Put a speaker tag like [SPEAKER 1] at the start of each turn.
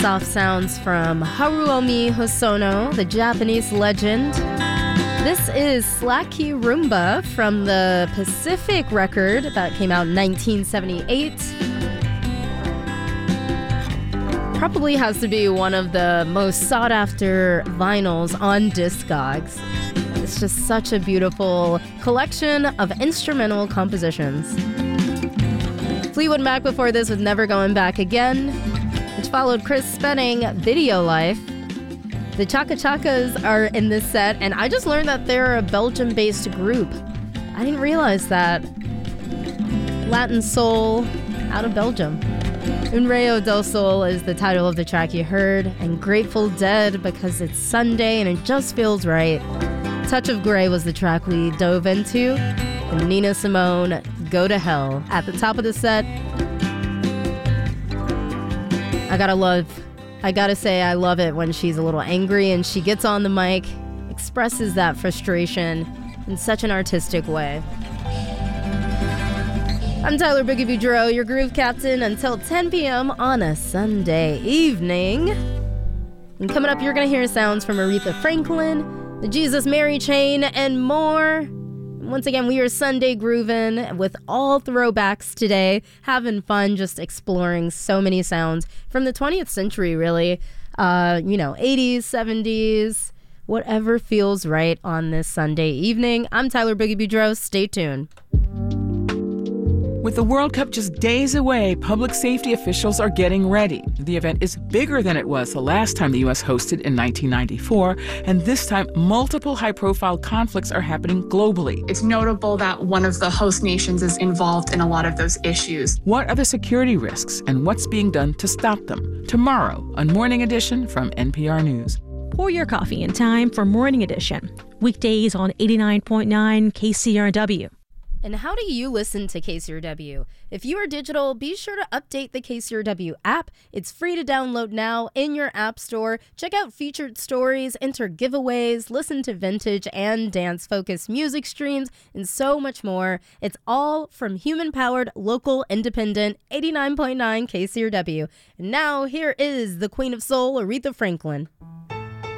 [SPEAKER 1] soft sounds from Haruomi Hosono, the Japanese legend. This is Slack Key Rumba from the Pacific record that came out in 1978. Probably has to be one of the most sought-after vinyls on Discogs. It's just such a beautiful collection of instrumental compositions. Fleetwood Mac before this with Never Going Back Again, which followed Chris Spenning, Video Life. The Chaka Chakas are in this set, and I just learned that they're a Belgium-based group. I didn't realize that. Latin soul out of Belgium. Un Rayo del Sol is the title of the track you heard, and Grateful Dead because it's Sunday and it just feels right. Touch of Grey was the track we dove into, and Nina Simone, Go to Hell. At the top of the set, I gotta say I love it when she's a little angry and she gets on the mic, expresses that frustration in such an artistic way. I'm Tyler Boogie Boudreaux, your groove captain until 10 p.m. on a Sunday evening. And coming up, you're gonna hear sounds from Aretha Franklin, the Jesus Mary Chain, and more. Once again, we are Sunday grooving with all throwbacks today, having fun, just exploring so many sounds from the 20th century, really. 80s, 70s, whatever feels right on this Sunday evening. I'm Tyler Boogie Boudreaux. Stay tuned.
[SPEAKER 2] With the World Cup just days away, public safety officials are getting ready. The event is bigger than it was the last time the U.S. hosted in 1994, and this time multiple high-profile conflicts are happening globally.
[SPEAKER 3] It's notable that one of the host nations is involved in a lot of those issues.
[SPEAKER 2] What are the security risks, and what's being done to stop them? Tomorrow on Morning Edition from NPR News.
[SPEAKER 4] Pour your coffee in time for Morning Edition. Weekdays on 89.9 KCRW.
[SPEAKER 1] And how do you listen to KCRW? If you are digital, be sure to update the KCRW app. It's free to download now in your app store. Check out featured stories, enter giveaways, listen to vintage and dance-focused music streams, and so much more. It's all from human-powered, local, independent 89.9 KCRW. And now, here is the Queen of Soul, Aretha Franklin.